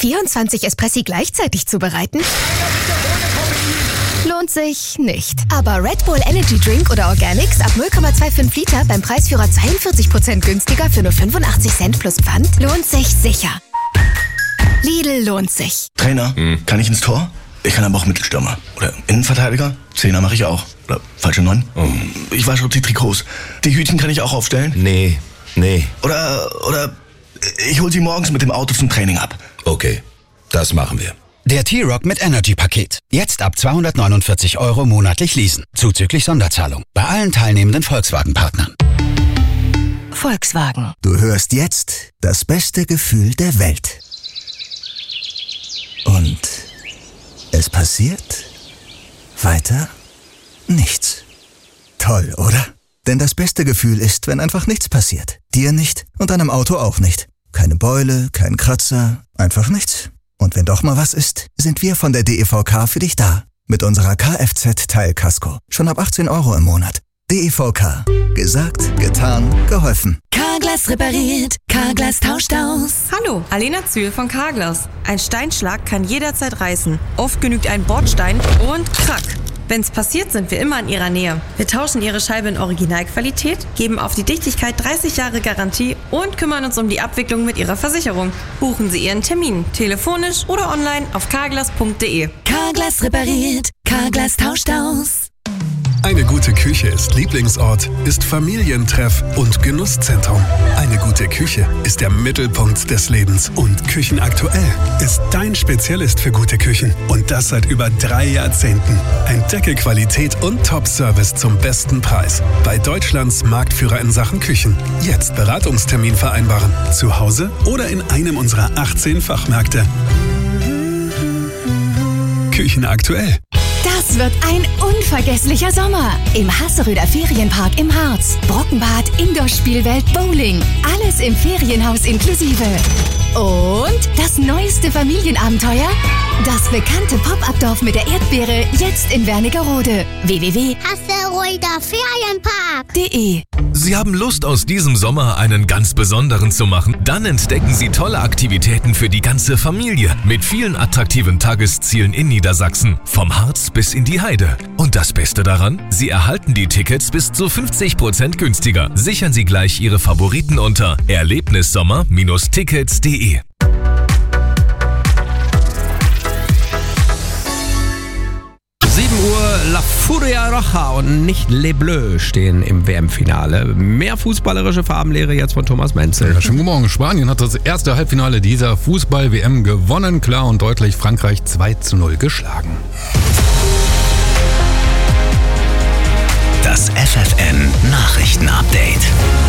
24 Espressi gleichzeitig zubereiten? Lohnt sich nicht. Aber Red Bull Energy Drink oder Organics ab 0,25 Liter beim Preisführer 42% günstiger für nur 85 Cent plus Pfand lohnt sich sicher. Lidl lohnt sich. Trainer, kann ich ins Tor? Ich kann aber auch Mittelstürmer. Oder Innenverteidiger? Zehner mache ich auch. Oder falsche 9? Ich wasche die Trikots. Die Hütchen kann ich auch aufstellen? Nee. Oder ich hol sie morgens mit dem Auto zum Training ab. Okay, das machen wir. Der T-Rock mit Energy-Paket. Jetzt ab 249 € monatlich leasen. Zuzüglich Sonderzahlung. Bei allen teilnehmenden Volkswagen-Partnern. Volkswagen. Du hörst jetzt das beste Gefühl der Welt. Und es passiert weiter nichts. Toll, oder? Denn das beste Gefühl ist, wenn einfach nichts passiert. Dir nicht und deinem Auto auch nicht. Keine Beule, kein Kratzer, einfach nichts. Und wenn doch mal was ist, sind wir von der DEVK für dich da. Mit unserer Kfz-Teilkasko. Schon ab 18 € im Monat. DEVK. Gesagt, getan, geholfen. Carglass repariert, Carglass tauscht aus. Hallo, Alena Zühl von Carglass. Ein Steinschlag kann jederzeit reißen. Oft genügt ein Bordstein und krack. Wenn's passiert, sind wir immer in Ihrer Nähe. Wir tauschen Ihre Scheibe in Originalqualität, geben auf die Dichtigkeit 30 Jahre Garantie und kümmern uns um die Abwicklung mit Ihrer Versicherung. Buchen Sie Ihren Termin, telefonisch oder online auf carglass.de. Carglass repariert, Carglass tauscht aus. Eine gute Küche ist Lieblingsort, ist Familientreff und Genusszentrum. Eine gute Küche ist der Mittelpunkt des Lebens und Küchenaktuell ist dein Spezialist für gute Küchen. Und das seit über 3 Jahrzehnten. Entdecke Qualität und Top-Service zum besten Preis. Bei Deutschlands Marktführer in Sachen Küchen. Jetzt Beratungstermin vereinbaren. Zu Hause oder in einem unserer 18 Fachmärkte. Küchenaktuell. Das wird ein unvergesslicher Sommer. Im Hasseröder Ferienpark im Harz. Brockenbad, Indoor-Spielwelt, Bowling. Alles im Ferienhaus inklusive. Und das neueste Familienabenteuer? Das bekannte Pop-Up-Dorf mit der Erdbeere, jetzt in Wernigerode. www.hasseröderferienpark.de. Sie haben Lust, aus diesem Sommer einen ganz besonderen zu machen? Dann entdecken Sie tolle Aktivitäten für die ganze Familie mit vielen attraktiven Tageszielen in Niedersachsen, vom Harz bis in die Heide. Und das Beste daran? Sie erhalten die Tickets bis zu 50% günstiger. Sichern Sie gleich Ihre Favoriten unter erlebnissommer-tickets.de. 7 Uhr, La Furia Roja und nicht Les Bleus stehen im WM-Finale. Mehr fußballerische Farbenlehre jetzt von Thomas Menzel. Ja, schönen guten Morgen. Spanien hat das erste Halbfinale dieser Fußball-WM gewonnen. Klar und deutlich Frankreich 2:0 geschlagen. Das FFN-Nachrichten-Update.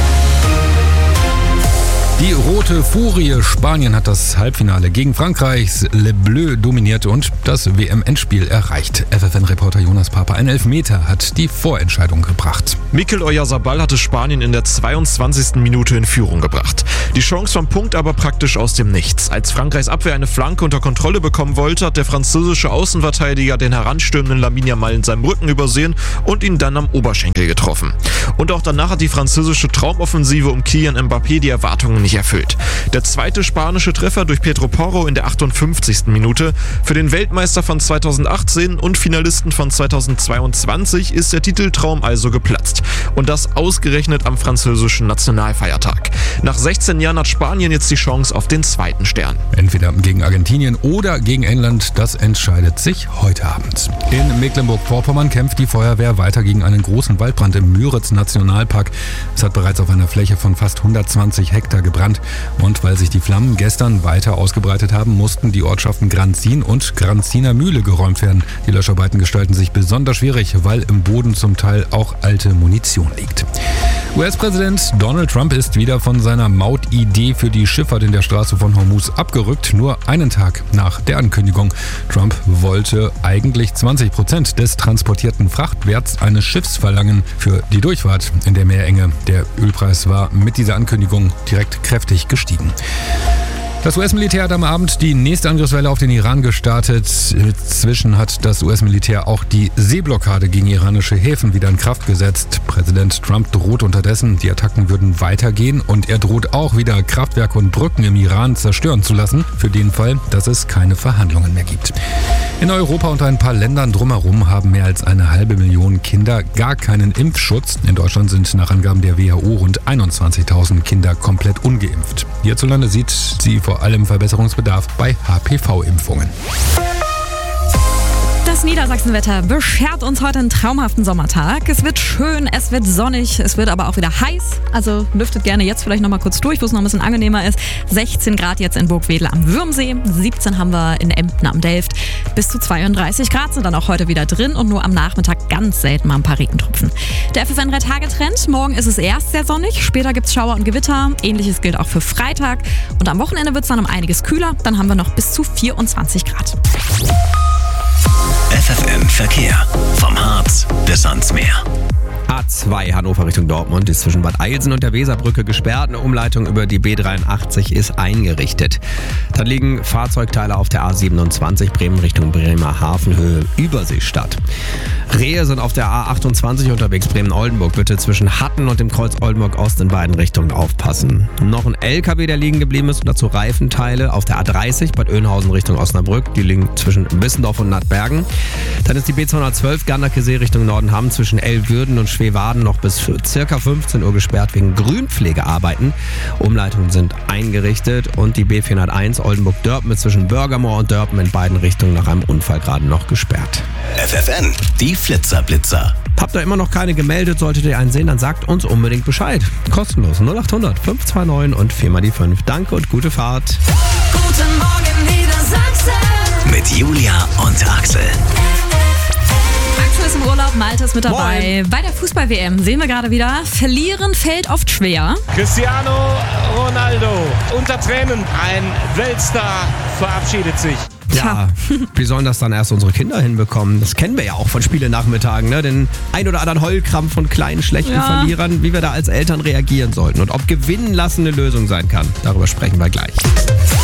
Die rote Furie Spanien hat das Halbfinale gegen Frankreichs Les Bleus dominiert und das WM-Endspiel erreicht. FFN-Reporter Jonas Papa, ein Elfmeter hat die Vorentscheidung gebracht. Mikel Oyarzabal hatte Spanien in der 22. Minute in Führung gebracht. Die Chance vom Punkt aber praktisch aus dem Nichts. Als Frankreichs Abwehr eine Flanke unter Kontrolle bekommen wollte, hat der französische Außenverteidiger den heranstürmenden Lamine Yamal in seinem Rücken übersehen und ihn dann am Oberschenkel getroffen. Und auch danach hat die französische Traumoffensive um Kylian Mbappé die Erwartungen nicht erfüllt. Der zweite spanische Treffer durch Pedro Porro in der 58. Minute. Für den Weltmeister von 2018 und Finalisten von 2022 ist der Titeltraum also geplatzt. Und das ausgerechnet am französischen Nationalfeiertag. Nach 16 Jahren hat Spanien jetzt die Chance auf den zweiten Stern. Entweder gegen Argentinien oder gegen England, das entscheidet sich heute Abend. In Mecklenburg-Vorpommern kämpft die Feuerwehr weiter gegen einen großen Waldbrand im Müritz-Nationalpark. Es hat bereits auf einer Fläche von fast 120 Hektar gebrannt. Und weil sich die Flammen gestern weiter ausgebreitet haben, mussten die Ortschaften Granzin und Granziner Mühle geräumt werden. Die Löscharbeiten gestalten sich besonders schwierig, weil im Boden zum Teil auch alte Munition liegt. US-Präsident Donald Trump ist wieder von seiner Mautidee für die Schifffahrt in der Straße von Hormuz abgerückt, nur einen Tag nach der Ankündigung. Trump wollte eigentlich 20% des transportierten Frachtwerts eines Schiffs verlangen für die Durchfahrt in der Meerenge. Der Ölpreis war mit dieser Ankündigung direkt kräftig gestiegen. Das US-Militär hat am Abend die nächste Angriffswelle auf den Iran gestartet. Inzwischen hat das US-Militär auch die Seeblockade gegen iranische Häfen wieder in Kraft gesetzt. Präsident Trump droht unterdessen, die Attacken würden weitergehen und er droht auch wieder Kraftwerke und Brücken im Iran zerstören zu lassen, für den Fall, dass es keine Verhandlungen mehr gibt. In Europa und ein paar Ländern drumherum haben mehr als 500.000 Kinder gar keinen Impfschutz. In Deutschland sind nach Angaben der WHO rund 21.000 Kinder komplett ungeimpft. Hierzulande sieht sie vor allem Verbesserungsbedarf bei HPV-Impfungen. Das Niedersachsenwetter beschert uns heute einen traumhaften Sommertag. Es wird schön, es wird sonnig, es wird aber auch wieder heiß. Also lüftet gerne jetzt vielleicht nochmal kurz durch, wo es noch ein bisschen angenehmer ist. 16 Grad jetzt in Burgwedel am Würmsee, 17 haben wir in Emden am Delft. Bis zu 32 Grad sind dann auch heute wieder drin und nur am Nachmittag ganz selten mal ein paar Regentropfen. Der FFN 3-Tage-Trend, morgen ist es erst sehr sonnig, später gibt es Schauer und Gewitter. Ähnliches gilt auch für Freitag. Und am Wochenende wird es dann um einiges kühler, dann haben wir noch bis zu 24 Grad. FFN Verkehr. Vom Harz bis ans Meer. A2 Hannover Richtung Dortmund ist zwischen Bad Eilsen und der Weserbrücke gesperrt. Eine Umleitung über die B83 ist eingerichtet. Dann liegen Fahrzeugteile auf der A27 Bremen Richtung Bremerhaven Höhe Überseestadt. Rehe sind auf der A28 unterwegs Bremen-Oldenburg. Bitte zwischen Hatten und dem Kreuz Oldenburg-Ost in beiden Richtungen aufpassen. Noch ein LKW, der liegen geblieben ist und dazu Reifenteile auf der A30 Bad Oeynhausen Richtung Osnabrück. Die liegen zwischen Bissendorf und Nattbergen. Dann ist die B212 Gandakesee Richtung Nordenham zwischen Elwürden und Schwewaden noch bis ca. 15 Uhr gesperrt wegen Grünpflegearbeiten. Umleitungen sind eingerichtet und die B401 Oldenburg-Dörpen zwischen Börgermoor und Dörpen in beiden Richtungen nach einem Unfall gerade noch gesperrt. FFN, die Flitzer-Blitzer. Habt ihr immer noch keine gemeldet, solltet ihr einen sehen, dann sagt uns unbedingt Bescheid. Kostenlos 0800 529 und 4 mal die 5. Danke und gute Fahrt. Guten Morgen Niedersachsen. Mit Julia und Axel. Axel ist im Urlaub, Malte ist mit dabei. Moin. Bei der Fußball-WM sehen wir gerade wieder, verlieren fällt oft schwer. Cristiano Ronaldo unter Tränen, ein Weltstar verabschiedet sich. Ja, wie sollen das dann erst unsere Kinder hinbekommen? Das kennen wir ja auch von Spiele-Nachmittagen, ne? Den ein oder anderen Heulkrampf von kleinen, schlechten Verlierern, wie wir da als Eltern reagieren sollten und ob Gewinnen lassen eine Lösung sein kann. Darüber sprechen wir gleich.